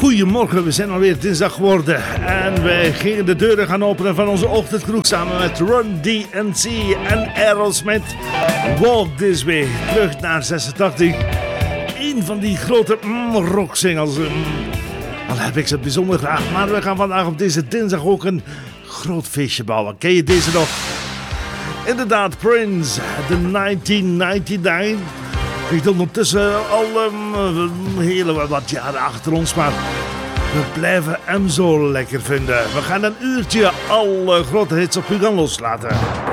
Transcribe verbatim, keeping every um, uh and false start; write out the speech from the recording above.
Goedemorgen, we zijn alweer dinsdag geworden en wij gingen de deuren gaan openen van onze ochtendkroeg samen met Run D M C en Aerosmith. Walk This Way, terug naar zesentachtig. Een van die grote mm, rocksingles. Mm, al heb ik ze bijzonder graag, maar we gaan vandaag op deze dinsdag ook een groot feestje bouwen. Ken je deze nog? Inderdaad, Prince, de negentien negenennegentig. Ligt ondertussen al um, hele wat jaren achter ons, maar we blijven hem zo lekker vinden. We gaan een uurtje alle grote hits op u gaan loslaten.